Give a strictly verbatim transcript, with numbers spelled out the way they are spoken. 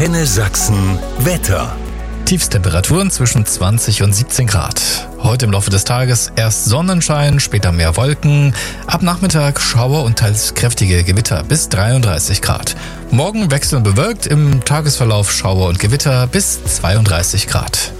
Antenne Sachsen Wetter. Tiefstemperaturen zwischen zwanzig und siebzehn Grad. Heute im Laufe des Tages erst Sonnenschein, später mehr Wolken. Ab Nachmittag Schauer und teils kräftige Gewitter bis dreiunddreißig Grad. Morgen wechselnd bewölkt, im Tagesverlauf Schauer und Gewitter bis zweiunddreißig Grad.